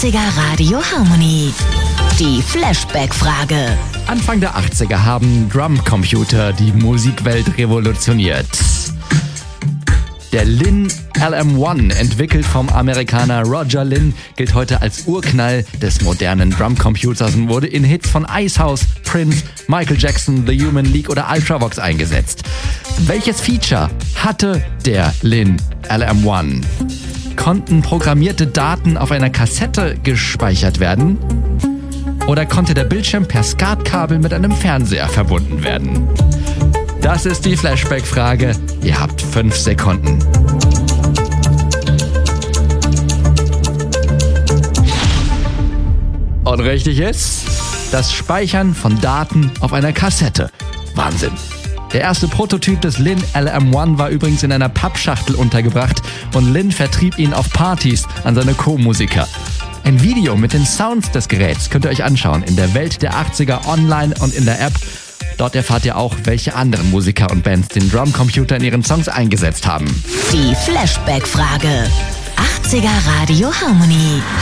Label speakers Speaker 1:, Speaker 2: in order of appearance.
Speaker 1: 80er Radio Harmony. Die Flashback-Frage.
Speaker 2: Anfang der 80er haben Drumcomputer die Musikwelt revolutioniert. Der Linn LM1, entwickelt vom Amerikaner Roger Linn, gilt heute als Urknall des modernen Drumcomputers und wurde in Hits von Icehouse, Prince, Michael Jackson, The Human League oder Ultravox eingesetzt. Welches Feature hatte der Linn LM1? Konnten programmierte Daten auf einer Kassette gespeichert werden? Oder konnte der Bildschirm per SCART-Kabel mit einem Fernseher verbunden werden? Das ist die Flashback-Frage. Ihr habt 5 Sekunden. Und richtig ist das Speichern von Daten auf einer Kassette. Wahnsinn. Der erste Prototyp des Linn LM1 war übrigens in einer Pappschachtel untergebracht und Linn vertrieb ihn auf Partys an seine Co-Musiker. Ein Video mit den Sounds des Geräts könnt ihr euch anschauen in der Welt der 80er online und in der App. Dort erfahrt ihr auch, welche anderen Musiker und Bands den Drumcomputer in ihren Songs eingesetzt haben.
Speaker 1: Die Flashback-Frage. 80er Radio Harmony.